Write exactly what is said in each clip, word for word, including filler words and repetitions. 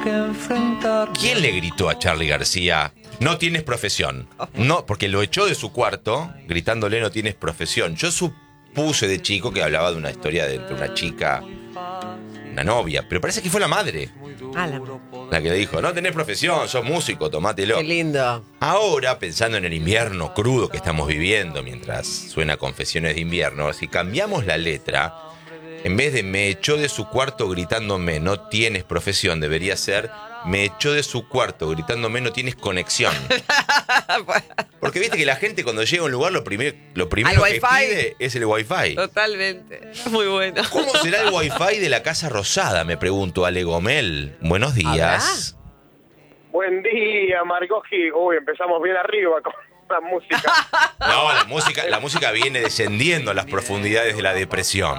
¿Quién le gritó a Charly García? No tienes profesión. No, porque lo echó de su cuarto gritándole no tienes profesión. Yo supuse de chico que hablaba de una historia de, de una chica, una novia, pero parece que fue la madre. Ah, la... La que le dijo, no tenés profesión, sos músico, tomátelo. Qué lindo. Ahora, pensando en el invierno crudo que estamos viviendo mientras suena Confesiones de Invierno, si cambiamos la letra, en vez de me echó de su cuarto gritándome no tienes profesión, debería ser me echó de su cuarto gritándome no tienes conexión. Porque viste que la gente cuando llega a un lugar lo, primer, lo primero que pide es el wifi. Totalmente. Muy bueno. ¿Cómo será el wifi de la Casa Rosada? Me pregunto, Ale Gomel. Buenos días. ¿Habrá? Buen día, Margoji. Uy, empezamos bien arriba con la música. No, la música, la música viene descendiendo a las profundidades de la depresión.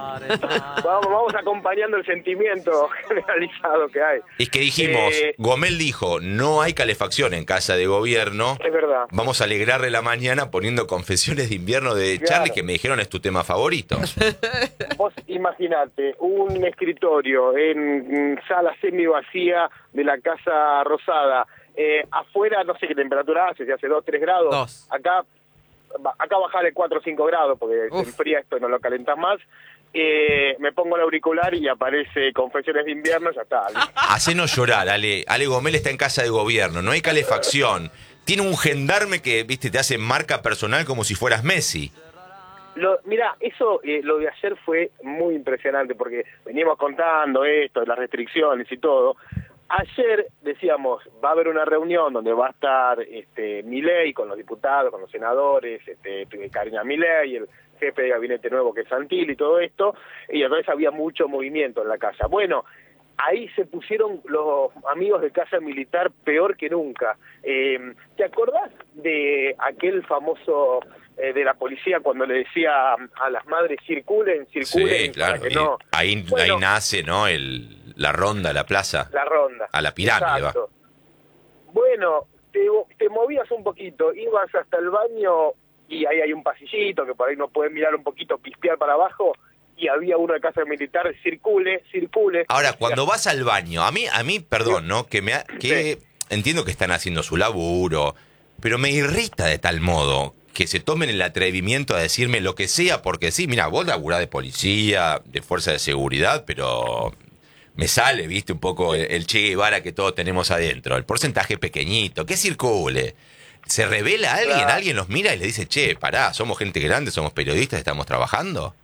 Vamos, vamos acompañando el sentimiento generalizado que hay. Es que dijimos, eh, Gomel dijo, no hay calefacción en casa de gobierno. Es verdad. Vamos a alegrarle la mañana poniendo Confesiones de Invierno de claro. Charly, que me dijeron es tu tema favorito. Vos imaginate, un escritorio en sala semi vacía de la Casa Rosada. Eh, afuera, no sé qué temperatura hace, si hace dos, tres grados. Dos. Acá, acá bajale cuatro o cinco grados porque Uf. se enfría esto y no lo calentas más. Eh, me pongo el auricular y aparece Confesiones de Invierno, ya está. Hacenos llorar, Ale. Ale Gomel está en casa de gobierno, no hay calefacción. Tiene un gendarme que, viste, te hace marca personal como si fueras Messi. Lo, mira, eso, eh, lo de ayer fue muy impresionante porque veníamos contando esto, las restricciones y todo. Ayer decíamos, va a haber una reunión donde va a estar este, Milei con los diputados, con los senadores, este, Karina Milei, el jefe de gabinete nuevo que es Santilli y todo esto, y entonces había mucho movimiento en la casa. Bueno, ahí se pusieron los amigos de Casa Militar peor que nunca. Eh, ¿Te acordás de aquel famoso eh, de la policía cuando le decía a las madres circulen, circulen? Sí, claro, para que no... ahí, bueno, ahí nace, ¿no? El... La ronda, la plaza. La ronda. A la pirámide, exacto. va. Bueno, te, te movías un poquito, ibas hasta el baño y ahí hay un pasillito que por ahí no puedes mirar un poquito, pispear para abajo y había uno de Casa Militar, circule, circule. Ahora, cuando vas al baño, a mí, a mí, perdón, ¿no? Que me, ha, que sí. Entiendo que están haciendo su laburo, pero me irrita de tal modo que se tomen el atrevimiento a decirme lo que sea, porque sí, mira, vos laburás de policía, de fuerza de seguridad, pero... Me sale, viste, un poco el, el Che Guevara que todos tenemos adentro. El porcentaje pequeñito, que circule. ¿Se revela alguien? Claro. ¿Alguien los mira y le dice, che, pará, somos gente grande, somos periodistas, estamos trabajando?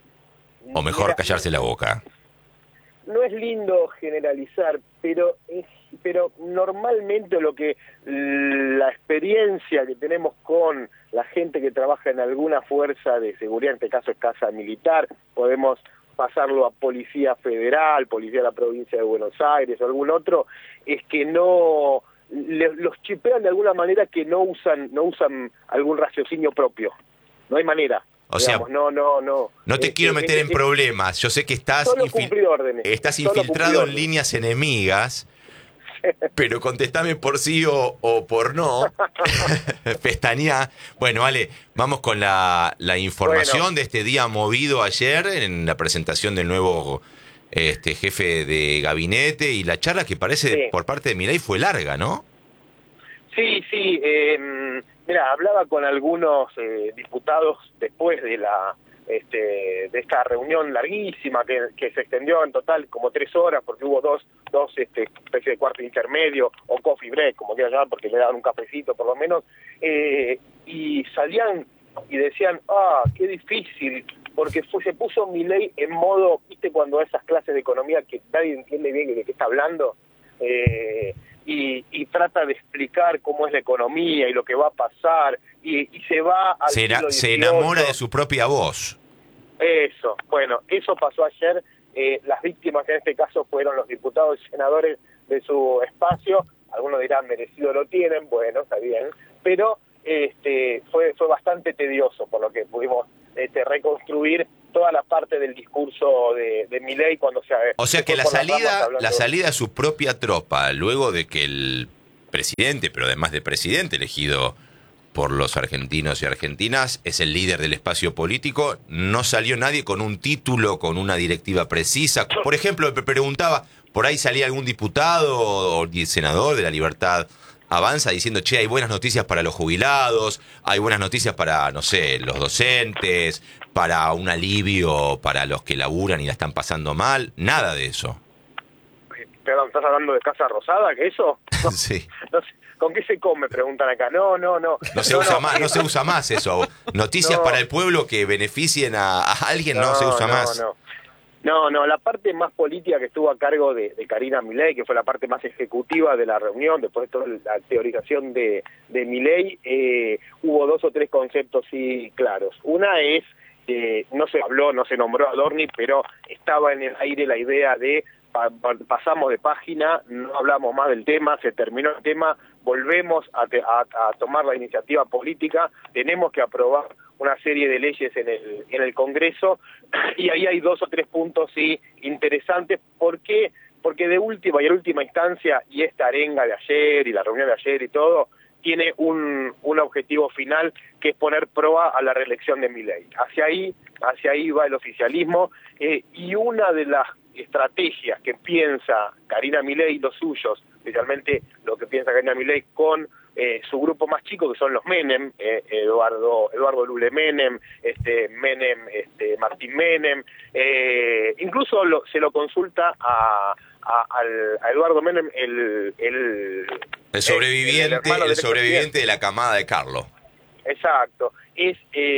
¿O mejor Mira, callarse la boca? No es lindo generalizar, pero es, pero normalmente lo que la experiencia que tenemos con la gente que trabaja en alguna fuerza de seguridad, en este caso es Casa Militar, podemos... pasarlo a Policía Federal, Policía de la Provincia de Buenos Aires o algún otro, es que no le, los chipean de alguna manera que no usan no usan algún raciocinio propio. No hay manera. O digamos, sea, no, no, no. No te eh, quiero eh, meter eh, en problemas. Yo sé que estás, solo infil órdenes, estás solo infiltrado en órdenes. líneas enemigas, pero contestame por sí o, o por no. Pestañá. Bueno, Ale, vamos con la, la información bueno. de este día movido ayer en la presentación del nuevo este jefe de gabinete y la charla que parece sí. por parte de Milei fue larga, ¿no? Sí, sí. Eh, mira, hablaba con algunos eh, diputados después de la este, de esta reunión larguísima que, que se extendió en total como tres horas porque hubo dos dos este, especie de cuarto intermedio o coffee break, como quieran llamar, porque le daban un cafecito por lo menos, eh, y salían y decían, ah, qué difícil, porque fue, se puso Milei en modo, viste, cuando esas clases de economía que nadie entiende bien de qué está hablando, eh, y, y trata de explicar cómo es la economía y lo que va a pasar, y, y se va al se, era, se enamora de su propia voz. Eso, bueno, eso pasó ayer. Eh, las víctimas en este caso fueron los diputados y senadores de su espacio. Algunos dirán merecido lo tienen, bueno, está bien, pero este fue fue bastante tedioso por lo que pudimos este, reconstruir toda la parte del discurso de, de Milei cuando se... O sea que la salida, la salida de su propia tropa, luego de que el presidente, pero además de presidente elegido por los argentinos y argentinas, es el líder del espacio político, no salió nadie con un título, con una directiva precisa. Por ejemplo, me preguntaba, por ahí salía algún diputado o senador de La Libertad Avanza diciendo, che, hay buenas noticias para los jubilados, hay buenas noticias para, no sé, los docentes, para un alivio para los que laburan y la están pasando mal. Nada de eso. Perdón, ¿estás hablando de Casa Rosada? ¿Qué eso? No, Sí. no sé, ¿con qué se come? Preguntan acá. No, no, no. No se no, usa no. más, no se usa más eso. Noticias No. para el pueblo que beneficien a, a alguien no, se usa no, más. No, no, no, la parte más política que estuvo a cargo de, de Karina Milei, que fue la parte más ejecutiva de la reunión, después de toda la teorización de, de Milei, eh, hubo dos o tres conceptos sí claros. Una es, eh, no se habló, no se nombró a Adorni, pero estaba en el aire la idea de pa, pa, pasamos de página, no hablamos más del tema, se terminó el tema, volvemos a, te, a, a tomar la iniciativa política, tenemos que aprobar una serie de leyes en el en el Congreso, y ahí hay dos o tres puntos sí interesantes. ¿Por qué? Porque de última y en última instancia, y esta arenga de ayer y la reunión de ayer y todo, tiene un, un objetivo final, que es poner proa a la reelección de Milei. Hacia ahí, hacia ahí va el oficialismo, eh, y una de las estrategias que piensa Karina Milei y los suyos, especialmente lo que piensa Karina Milei con eh, su grupo más chico, que son los Menem, eh, Eduardo Eduardo Lule Menem, este Menem, este Martín Menem, eh, incluso lo, se lo consulta a, a, al, a Eduardo Menem, el el, El sobreviviente, el, el el sobreviviente de la camada de Carlos. Exacto, es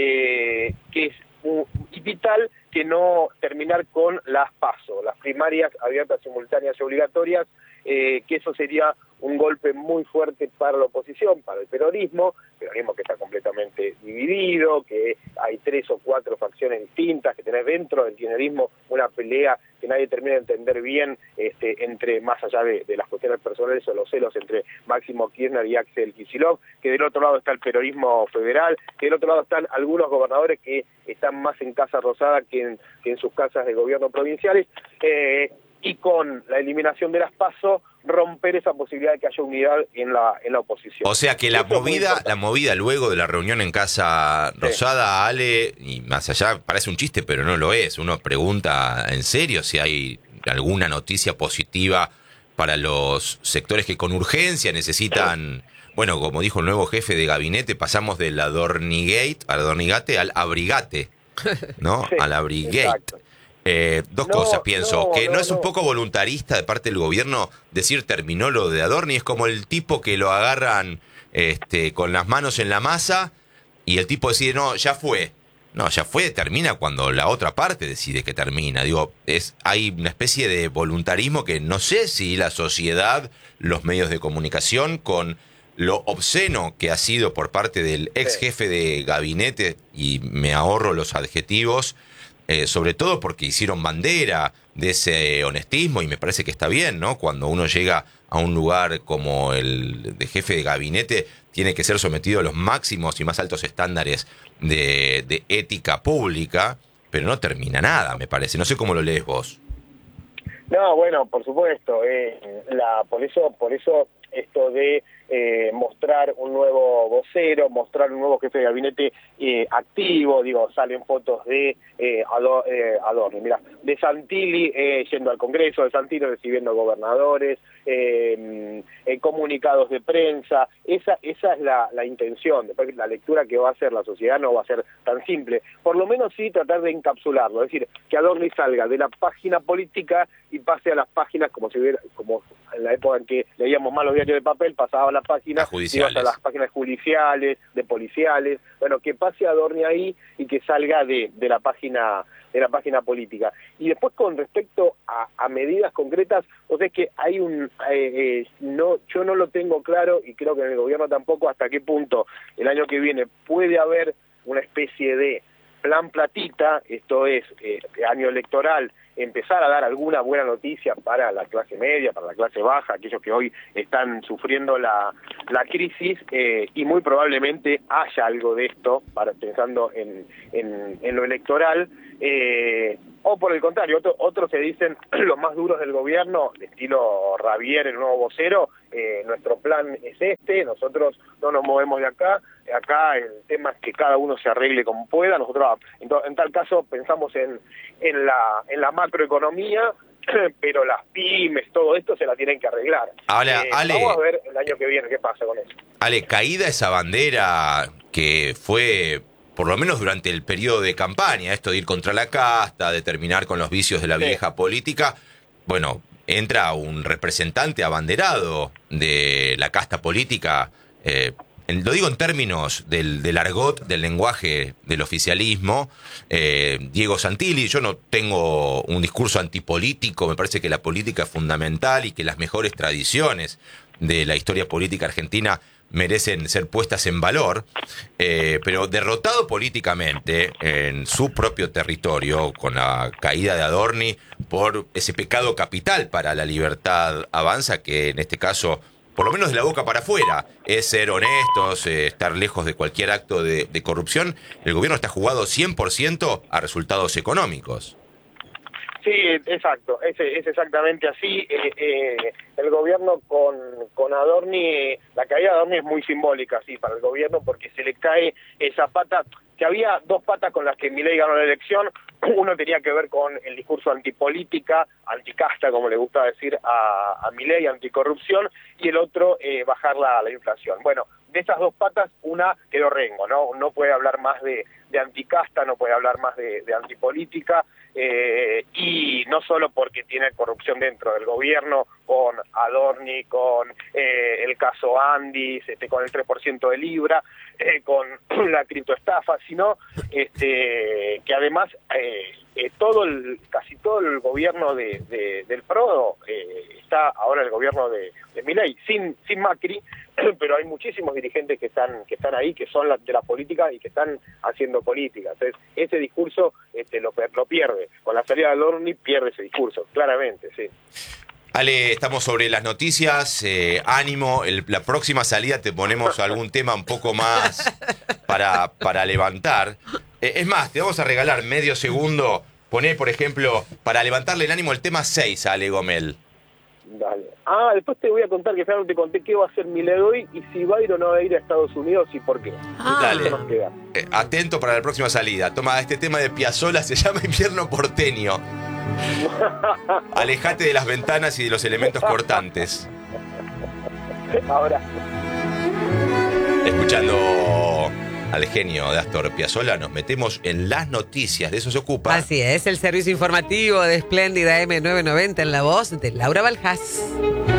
eh, que es un, y vital que no terminar con las PASO, las primarias abiertas, simultáneas y obligatorias, eh, que eso sería un golpe muy fuerte para la oposición, para el peronismo, peronismo que está completamente dividido, que hay tres o cuatro facciones distintas, que tenés dentro del kirchnerismo una pelea que nadie termina de entender bien, este, entre, más allá de, de las cuestiones personales o los celos entre Máximo Kirchner y Axel Kicillof, que del otro lado está el peronismo federal, que del otro lado están algunos gobernadores que están más en Casa Rosada que en, que en sus casas de gobierno provinciales, eh, y con la eliminación de las PASO, romper esa posibilidad de que haya unidad en la en la oposición. O sea que la Eso es muy movida, importante. la movida luego de la reunión en Casa Rosada, sí. Ale, y más allá, parece un chiste, pero no lo es. Uno pregunta en serio si hay alguna noticia positiva para los sectores que con urgencia necesitan, bueno, como dijo el nuevo jefe de gabinete, pasamos del adornigate, al adornigate al abrigate, ¿no? Sí, al abrigate. exacto. Eh, dos No, cosas, pienso, no, que no, no, es un no. poco voluntarista de parte del gobierno decir terminó lo de Adorni, es como el tipo que lo agarran este, con las manos en la masa y el tipo decide, no, ya fue. No, ya fue, termina cuando la otra parte decide que termina. Digo, es hay una especie de voluntarismo que no sé si la sociedad, los medios de comunicación, con lo obsceno que ha sido por parte del ex jefe de gabinete, y me ahorro los adjetivos, Eh, sobre todo porque hicieron bandera de ese honestismo, y me parece que está bien, ¿no? Cuando uno llega a un lugar como el de jefe de gabinete, tiene que ser sometido a los máximos y más altos estándares de, de ética pública, pero no termina nada, me parece. No sé cómo lo lees vos. No, bueno, por supuesto, eh, la, por eso, por eso esto de eh, mostrar un nuevo vocero, mostrar un nuevo jefe de gabinete eh, activo, digo, salen fotos de eh, Ador, eh, Adorni, mira, de Santilli eh, yendo al Congreso, de Santilli recibiendo gobernadores, eh, eh, comunicados de prensa, esa esa es la, la intención. Después la lectura que va a hacer la sociedad no va a ser tan simple, por lo menos sí tratar de encapsularlo, es decir, que Adorni salga de la página política y pase a las páginas como si hubiera, como en la época en que leíamos más los diarios de papel, pasaba a las páginas, ibas a las páginas judiciales, de policiales, bueno, que pase Adorni ahí y que salga de, de la página de la página política. Y después con respecto a, a medidas concretas, o sea, es que hay un, eh, eh, no, yo no lo tengo claro, y creo que en el gobierno tampoco, hasta qué punto el año que viene puede haber una especie de plan platita, esto es, eh, año electoral, empezar a dar alguna buena noticia para la clase media, para la clase baja, aquellos que hoy están sufriendo la, la crisis, eh, y muy probablemente haya algo de esto, para, pensando en, en, en lo electoral, eh, o por el contrario, otro, otros se dicen los más duros del gobierno, de estilo Ravier, el nuevo vocero, eh, nuestro plan es este, nosotros no nos movemos de acá, acá el tema es que cada uno se arregle como pueda, nosotros en, to, en tal caso pensamos en, en, la, en la macroeconomía, pero las pymes, todo esto se la tienen que arreglar. Ahora, Eh, Ale, vamos a ver el año que viene qué pasa con eso. Ale, caída esa bandera que fue, por lo menos durante el periodo de campaña, esto de ir contra la casta, de terminar con los vicios de la Sí. vieja política, bueno, entra un representante abanderado de la casta política, eh, en- lo digo en términos del, del argot, del lenguaje del oficialismo, eh, Diego Santilli. Yo no tengo un discurso antipolítico, me parece que la política es fundamental y que las mejores tradiciones de la historia política argentina merecen ser puestas en valor, eh, pero derrotado políticamente en su propio territorio, con la caída de Adorni por ese pecado capital para la libertad avanza, que en este caso, por lo menos de la boca para afuera, es ser honestos, eh, estar lejos de cualquier acto de, de corrupción. El gobierno está jugado cien por ciento a resultados económicos. Sí, exacto, es, es exactamente así. Eh, eh, el gobierno con, con Adorni, la caída de Adorni es muy simbólica, sí, para el gobierno, porque se le cae esa pata, que había dos patas con las que Milei ganó la elección. Uno tenía que ver con el discurso antipolítica, anticasta, como le gusta decir a, a Milei, anticorrupción, y el otro, eh, bajar la, la inflación. Bueno, de esas dos patas, una quedó rengo, ¿no? No puede hablar más de, de anticasta, no puede hablar más de, de antipolítica, eh, y no solo porque tiene corrupción dentro del gobierno, con Adorni, con eh, el caso Andis, este, con el tres por ciento de Libra, eh, con la criptoestafa, sino este, que además eh, eh, todo el, casi todo el gobierno de, de, del Prodo eh, está ahora el gobierno de, de Milei, sin, sin Macri, pero hay muchísimos dirigentes que están que están ahí, que son la, de la política y que están haciendo política. Entonces, ese discurso este, lo, lo pierde. Con la salida de Adorni pierde ese discurso, claramente, sí. Ale, estamos sobre las noticias, eh, ánimo, el- la próxima salida te ponemos algún tema un poco más para, para levantar. Eh, es más, te vamos a regalar medio segundo, poné, por ejemplo, para levantarle el ánimo el tema seis a Ale Gomel. Dale. Ah, después te voy a contar, que ya no te conté qué va a hacer Milei hoy y si va a ir o no va a ir a Estados Unidos y por qué. Ah. Dale. Eso nos queda. Eh, atento para la próxima salida. Toma, este tema de Piazzolla se llama Invierno Porteño. Alejate de las ventanas y de los elementos cortantes. Ahora. Escuchando al genio de Astor Piazzolla, nos metemos en las noticias. De eso se ocupa. Así es, el servicio informativo de Espléndida eme novecientos noventa en la voz de Laura Baljas.